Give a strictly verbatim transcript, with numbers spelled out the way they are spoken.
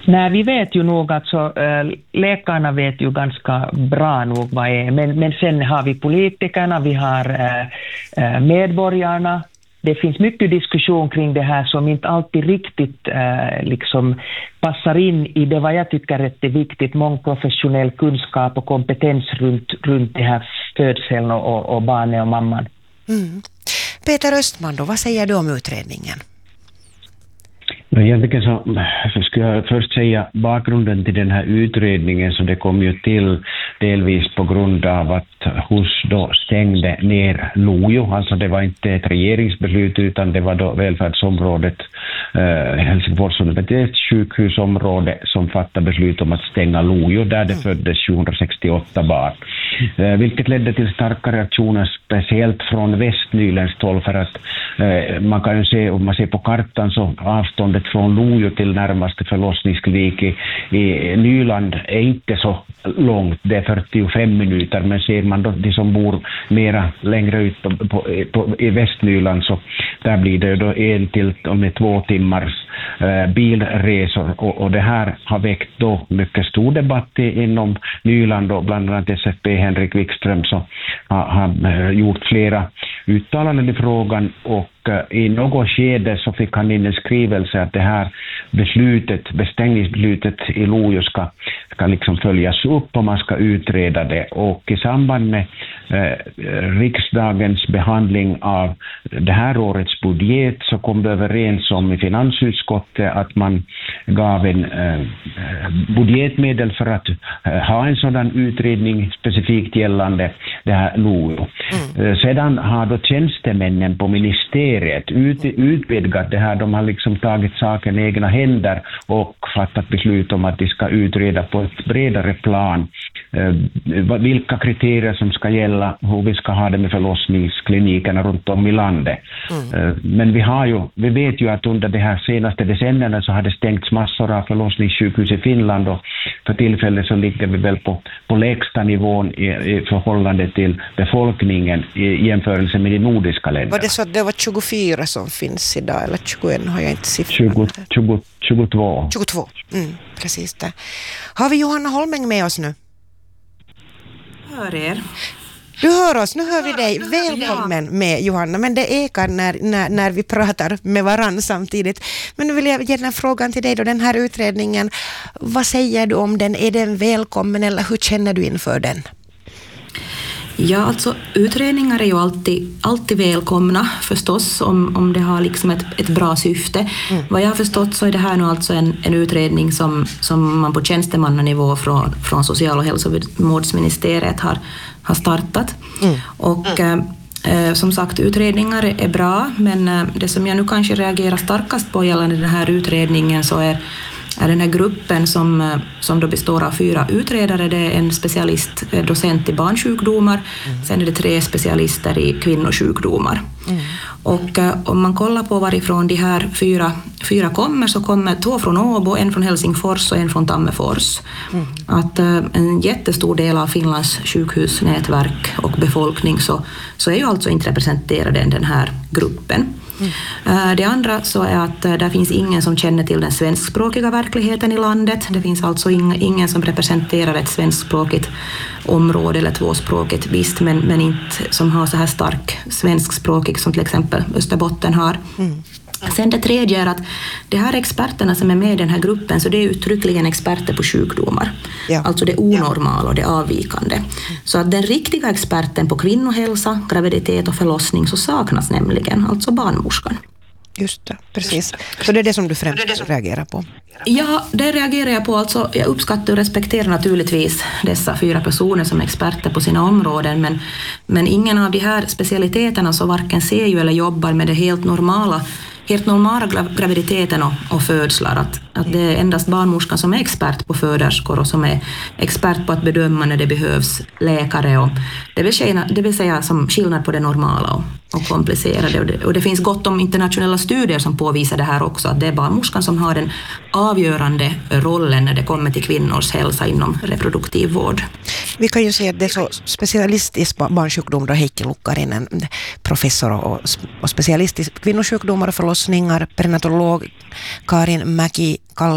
Nej, vi vet ju nog, alltså äh, läkarna vet ju ganska bra nog vad är, men, men sen har vi politikerna, vi har äh, medborgarna. Det finns mycket diskussion kring det här som inte alltid riktigt äh, liksom passar in i det vad jag tycker är viktigt, mångprofessionell kunskap och kompetens runt, runt det här födseln och, och barnet och mamman. Mm. Peter Östman då, vad säger du om utredningen? Egentligen så, så skulle jag först säga bakgrunden till den här utredningen, så det kom ju till delvis på grund av att H U S då stängde ner Lojo. Alltså det var inte ett regeringsbeslut utan det var då välfärdsområdet, eh, Helsingfors universitetssjukhusområde som fattade beslut om att stänga Lojo där det föddes sjuhundrasextioåtta barn. Eh, vilket ledde till starka reaktioner speciellt från Västnyländs håll, för att eh, man kan ju se, om man ser på kartan så avståndet från Lojo till närmaste förlossningsklinik i, i Nyland är inte så långt, det är fyrtiofem minuter, men ser man då de som bor mera längre ut på, på, på, i Västnyland, så där blir det då en till med två timmars eh, bilresor, och, och det här har väckt då mycket stor debatt i, inom Nyland, och bland annat S F P Henrik Wikström så har, har gjort flera uttalanden i frågan, och i något skede så fick han in en skrivelse att det här beslutet, bestängningsbeslutet i Lojo ska, ska liksom följas upp och man ska utreda det. Och i samband med eh, riksdagens behandling av det här årets budget så kom det överens om i finansutskottet att man gav en eh, budgetmedel för att eh, ha en sådan utredning specifikt gällande det här Lojo. Mm. Eh, sedan har då tjänstemännen på ministeriet Ut, utvidgat det här. De har liksom tagit saken i egna händer och fattat beslut om att de ska utreda på ett bredare plan eh, vilka kriterier som ska gälla, hur vi ska ha det med förlossningsklinikerna runt om i landet. Mm. Eh, men vi har ju, vi vet ju att under de här senaste decennierna så har det stängts massor av förlossningssjukhus i Finland, och för tillfället så ligger vi väl på, på lägsta nivån i, i förhållande till befolkningen i jämförelse med de nordiska länderna. Var det så att det var tjugofyra som finns idag, eller tjugoett har jag inte siffrorna? tjugo, tjugo, tjugotvå. tjugotvå, mm, precis det. Har vi Johanna Holmeng med oss nu? Hör er. Du hör oss, nu hör vi dig. Välkommen med Johanna, men det ekar när, när, när vi pratar med varann samtidigt. Men nu vill jag ge den frågan till dig då, den här utredningen. Vad säger du om den? Är den välkommen eller hur känner du inför den? Ja, alltså utredningar är ju alltid, alltid välkomna förstås om, om det har liksom ett, ett bra syfte. Mm. Vad jag har förstått så är det här nu alltså en, en utredning som, som man på tjänstemannanivå från, från social- och hälsovårdsministeriet har, har startat. Mm. Och mm. Eh, som sagt, utredningar är bra, men eh, det som jag nu kanske reagerar starkast på gällande den här utredningen så är är den här gruppen som, som då består av fyra utredare. Det är en specialist, docent i barnsjukdomar, mm. sen är det tre specialister i kvinnosjukdomar. Mm. Och om man kollar på varifrån de här fyra, fyra kommer, så kommer två från Åbo, en från Helsingfors och en från Tammerfors. Mm. Att en jättestor del av Finlands sjukhusnätverk och befolkning så, så är ju alltså inte representerade den här gruppen. Mm. Det andra så är att där finns ingen som känner till den svenskspråkiga verkligheten i landet. Det finns alltså ingen som representerar ett svenskspråkigt område eller tvåspråkigt, visst, men, men inte som har så här stark svenskspråkig som till exempel Österbotten har. Mm. Sen det tredje är att de här experterna som är med i den här gruppen, så det är uttryckligen experter på sjukdomar. Ja. Alltså det onormala och det avvikande. Mm. Så att den riktiga experten på kvinnohälsa, graviditet och förlossning så saknas nämligen, alltså barnmorskan. Just det, precis. Så det är det som du främst reagerar på? Ja, det reagerar jag på. Alltså, jag uppskattar och respekterar naturligtvis dessa fyra personer som experter på sina områden, men, men ingen av de här specialiteterna så varken ser ju eller jobbar med det helt normala helt normala graviditeten och, och födslar. Att, att det är endast barnmorskan som är expert på föderskor och som är expert på att bedöma när det behövs läkare. Och det, vill säga, det vill säga som skillnad på det normala och, och komplicerade. Och det, och det finns gott om internationella studier som påvisar det här också. Att det är barnmorskan som har den avgörande rollen när det kommer till kvinnors hälsa inom reproduktiv vård. Vi kan ju se att det är så specialistisk barnsjukdom då Heikki Lukkarinen, professor och, och specialist i kvinnosjukdomar och förlossningar, perinatolog Karin Mäki